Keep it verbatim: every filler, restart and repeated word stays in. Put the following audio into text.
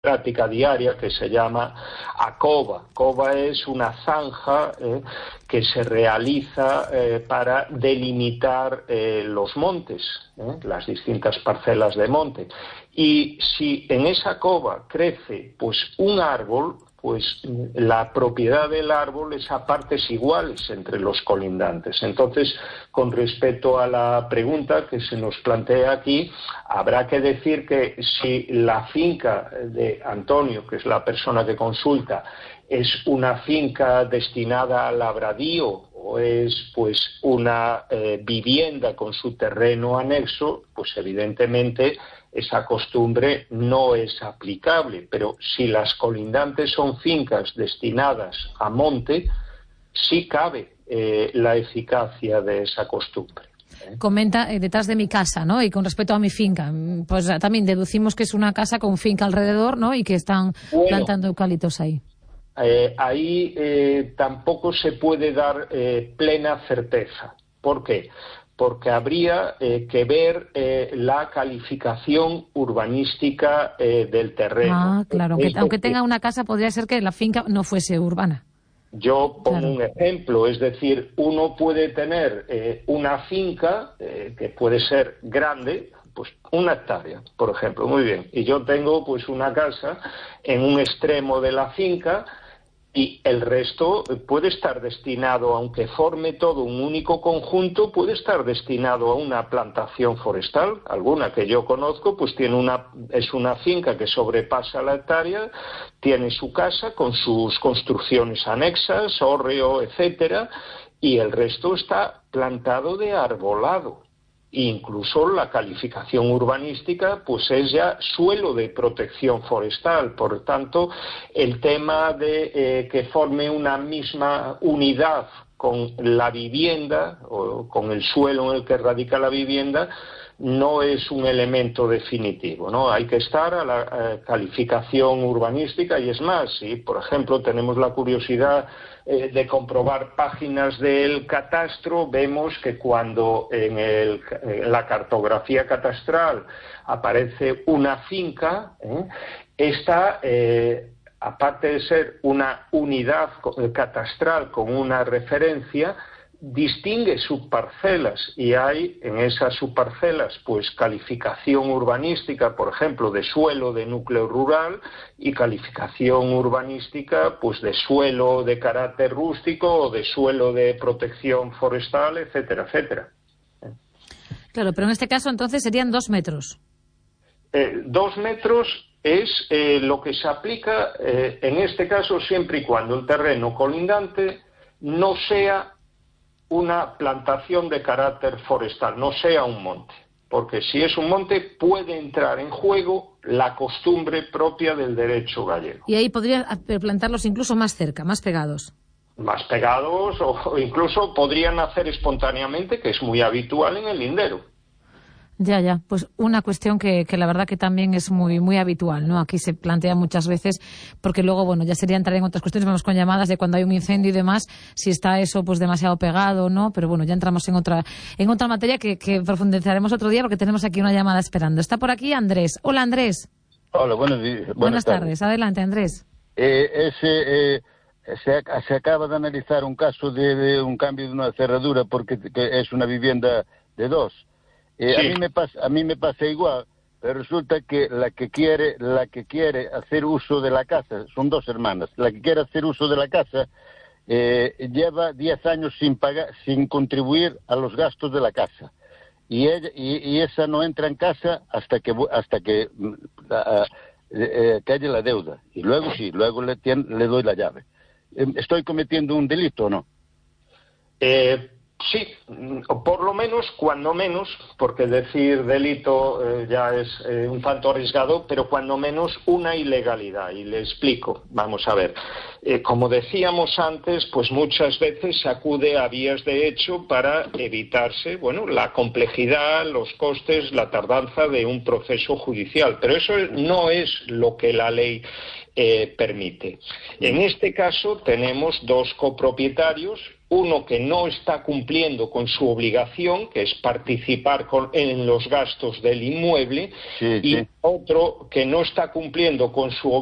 práctica diaria que se llama acova. Cova es una zanja eh, que se realiza eh, para delimitar eh, los montes, eh, las distintas parcelas de monte. Y si en esa cova crece pues un árbol, pues la propiedad del árbol es a partes iguales entre los colindantes. Entonces, con respecto a la pregunta que se nos plantea aquí, habrá que decir que si la finca de Antonio, que es la persona que consulta, es una finca destinada al labradío o es pues una eh, vivienda con su terreno anexo, pues evidentemente esa costumbre no es aplicable, pero si las colindantes son fincas destinadas a monte, sí cabe eh, la eficacia de esa costumbre. ¿eh? Comenta eh, detrás de mi casa, ¿no? Y con respecto a mi finca, pues también deducimos que es una casa con finca alrededor, ¿no? Y que están bueno, plantando eucaliptos ahí. Eh, ahí eh, tampoco se puede dar eh, plena certeza. ¿Por qué? Porque habría eh, que ver eh, la calificación urbanística eh, del terreno. Ah, claro, aunque, aunque tenga una casa podría ser que la finca no fuese urbana. Yo pongo claro. un ejemplo, es decir, uno puede tener eh, una finca eh, que puede ser grande, pues una hectárea, por ejemplo, muy bien, y yo tengo pues una casa en un extremo de la finca y el resto puede estar destinado, aunque forme todo un único conjunto, puede estar destinado a una plantación forestal. Alguna que yo conozco, pues tiene una, es una finca que sobrepasa la hectárea, tiene su casa con sus construcciones anexas, hórreo, etcétera, y el resto está plantado de arbolado. Incluso la calificación urbanística pues es ya suelo de protección forestal. Por tanto, el tema de eh, que forme una misma unidad con la vivienda o con el suelo en el que radica la vivienda no es un elemento definitivo, ¿no? Hay que estar a la eh, calificación urbanística y es más, si por ejemplo tenemos la curiosidad eh, de comprobar páginas del catastro, vemos que cuando en, el, en la cartografía catastral aparece una finca, ¿eh? esta eh, aparte de ser una unidad catastral con una referencia, distingue subparcelas y hay en esas subparcelas pues calificación urbanística, por ejemplo, de suelo de núcleo rural y calificación urbanística pues de suelo de carácter rústico o de suelo de protección forestal, etcétera, etcétera. Claro, pero en este caso entonces serían dos metros. Eh, dos metros es eh, lo que se aplica eh, en este caso siempre y cuando el terreno colindante no sea una plantación de carácter forestal, no sea un monte, porque si es un monte puede entrar en juego la costumbre propia del derecho gallego. Y ahí podría plantarlos incluso más cerca, más pegados. Más pegados o incluso podrían nacer espontáneamente, que es muy habitual en el lindero. Ya, ya, pues una cuestión que, que la verdad que también es muy muy habitual, ¿no? Aquí se plantea muchas veces, porque luego, bueno, ya sería entrar en otras cuestiones, vamos con llamadas de cuando hay un incendio y demás, si está eso pues demasiado pegado o no, pero bueno, ya entramos en otra en otra materia que, que profundizaremos otro día porque tenemos aquí una llamada esperando. Está por aquí Andrés. Hola, Andrés. Hola, buenos días. Buenas, buenas tardes. tardes. Adelante, Andrés. Eh, ese, eh, se, se acaba de analizar un caso de, de un cambio de una cerradura porque que es una vivienda de dos. Eh, sí. a mí me pasa a mí me pasa igual, pero resulta que la que quiere la que quiere hacer uso de la casa son dos hermanas. La que quiere hacer uso de la casa eh, lleva diez años sin pagar, sin contribuir a los gastos de la casa, y ella y, y esa no entra en casa hasta que hasta que uh, eh, calle la deuda, y luego sí, luego le tiene, le doy la llave. Eh, ¿Estoy cometiendo un delito o no? Eh... Sí, por lo menos, cuando menos, porque decir delito eh, ya es eh, un tanto arriesgado, pero cuando menos una ilegalidad. Y le explico, vamos a ver. Eh, como decíamos antes, pues muchas veces se acude a vías de hecho para evitarse, bueno, la complejidad, los costes, la tardanza de un proceso judicial. Pero eso no es lo que la ley Eh, permite. En este caso tenemos dos copropietarios uno que no está cumpliendo con su obligación, que es participar con, en los gastos del inmueble, sí, y sí. otro que no está cumpliendo con su